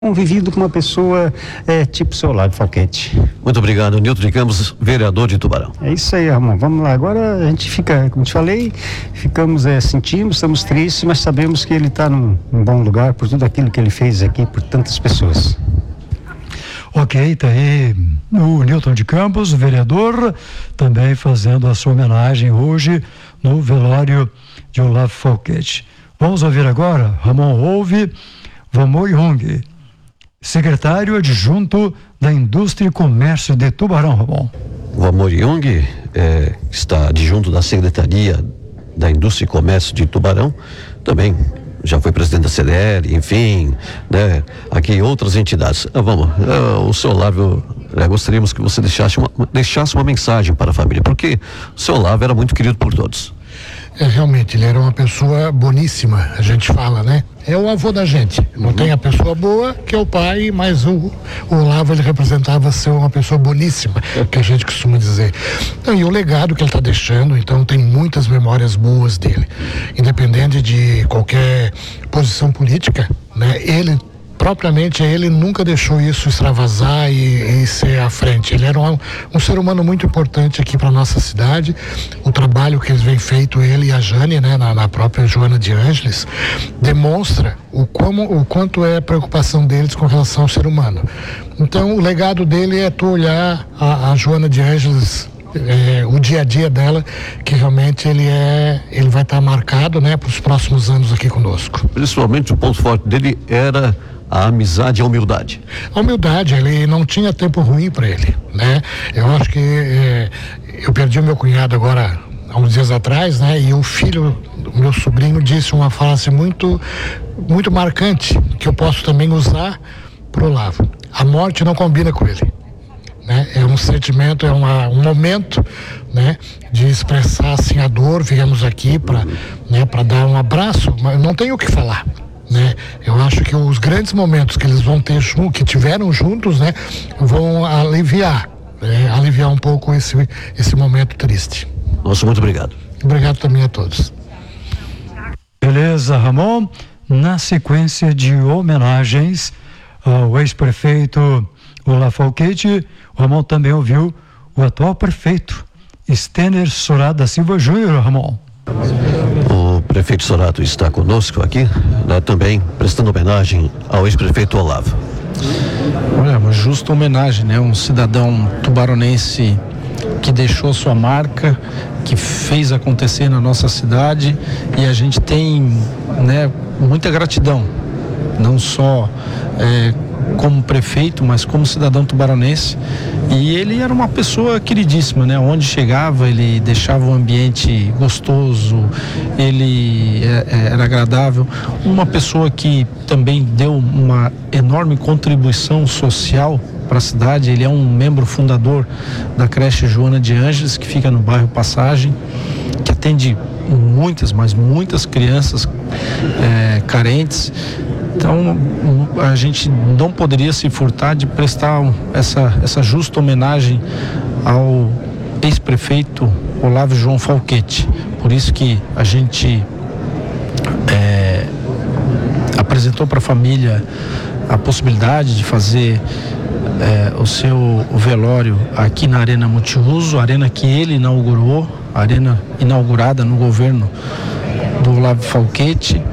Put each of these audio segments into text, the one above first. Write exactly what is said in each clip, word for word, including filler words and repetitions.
convivido com uma pessoa é, tipo seu Olavo Falquete. Muito obrigado, Nilton de Campos, vereador de Tubarão. É isso aí, Ramon. Vamos lá. Agora a gente fica, como te falei, ficamos é, sentimos, estamos tristes, mas sabemos que ele está num, num bom lugar por tudo aquilo que ele fez aqui por tantas pessoas. Ok, tá aí o Nilton de Campos, vereador, também fazendo a sua homenagem hoje no velório de Olavo Falquete. Vamos ouvir agora, Ramon ouve, Vamor Jung, secretário adjunto da Indústria e Comércio de Tubarão, Ramon. O Vamor Jung é, está adjunto da Secretaria da Indústria e Comércio de Tubarão, também já foi presidente da C D L, enfim, né, aqui outras entidades. Ah, vamos, ah, o seu Olavo, é, gostaríamos que você deixasse uma, deixasse uma mensagem para a família, porque o seu Olavo era muito querido por todos. É, realmente, ele era uma pessoa boníssima, a gente fala, né? É o avô da gente. Não uhum. tem a pessoa boa, que é o pai, mas o, o Olavo, ele representava ser uma pessoa boníssima, que a gente costuma dizer. Então, e o legado que ele está deixando, então tem muitas memórias boas dele. Independente de qualquer posição política, né? Ele propriamente ele nunca deixou isso extravasar e, e ser à frente. Ele era um, um ser humano muito importante aqui para nossa cidade. O trabalho que eles vêm feito, ele e a Jane, né, na, na própria Joana de Ângeles, demonstra o, como, o quanto é a preocupação deles com relação ao ser humano. Então, o legado dele é tu olhar a, a Joana de Ângeles, É, o dia a dia dela, que realmente ele é, ele vai estar marcado, né, para os próximos anos aqui conosco. Principalmente o ponto forte dele era a amizade e a humildade. A humildade, ele não tinha tempo ruim para ele, né? Eu acho que é, eu perdi o meu cunhado agora há uns dias atrás, né? E o filho, o meu sobrinho, disse uma frase muito, muito marcante que eu posso também usar pro Olavo: a morte não combina com ele. Né? É um sentimento, é uma, um momento, né, de expressar assim a dor. Viemos aqui para, né, para dar um abraço, mas não tenho o que falar, né? Eu acho que os grandes momentos que eles vão ter, que tiveram juntos, né, vão aliviar, né, aliviar um pouco esse, esse momento triste. Nossa, muito obrigado. Obrigado também a todos. Beleza, Ramon. Na sequência de homenagens ao ex-prefeito Olavo Falquete, o Ramon também ouviu o atual prefeito Stener Sorato da Silva Júnior, Ramon. O prefeito Sorato está conosco aqui, né, também prestando homenagem ao ex-prefeito Olavo. Olha, uma justa homenagem, né? Um cidadão tubaronense que deixou sua marca, que fez acontecer na nossa cidade, e a gente tem, né, muita gratidão, não só é, como prefeito, mas como cidadão tubaronense. E ele era uma pessoa queridíssima, né? Onde chegava, ele deixava o ambiente gostoso, ele é, era agradável. Uma pessoa que também deu uma enorme contribuição social para a cidade. Ele é um membro fundador da creche Joana de Ângeles, que fica no bairro Passagem, que atende muitas, mas muitas crianças é, carentes. Então, a gente não poderia se furtar de prestar essa, essa justa homenagem ao ex-prefeito Olavo João Falquete. Por isso que a gente é, apresentou para a família a possibilidade de fazer é, o seu velório aqui na Arena Multiuso, arena que ele inaugurou, arena inaugurada no governo do Olavo Falquete.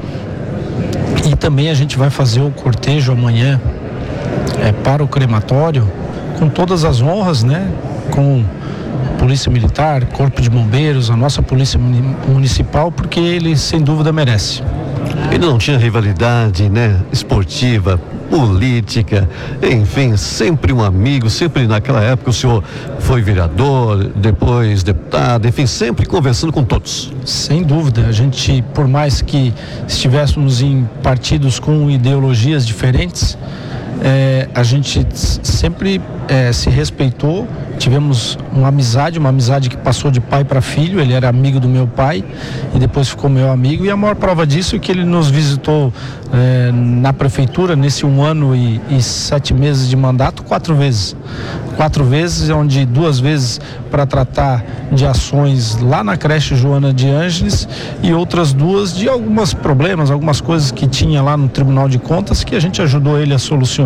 E também a gente vai fazer o cortejo amanhã é, para o crematório, com todas as honras, né? Com Polícia Militar, Corpo de Bombeiros, a nossa Polícia Municipal, porque ele sem dúvida merece. Ele não tinha rivalidade, né? Esportiva, política, enfim, sempre um amigo, sempre naquela época o senhor foi vereador, depois deputado, enfim, sempre conversando com todos. Sem dúvida, a gente, por mais que estivéssemos em partidos com ideologias diferentes, é, a gente sempre é, se respeitou, tivemos uma amizade, uma amizade que passou de pai para filho. Ele era amigo do meu pai e depois ficou meu amigo, e a maior prova disso é que ele nos visitou é, na prefeitura nesse um ano e, e sete meses de mandato, quatro vezes. Quatro vezes, onde duas vezes para tratar de ações lá na creche Joana de Ângeles e outras duas de alguns problemas, algumas coisas que tinha lá no Tribunal de Contas que a gente ajudou ele a solucionar.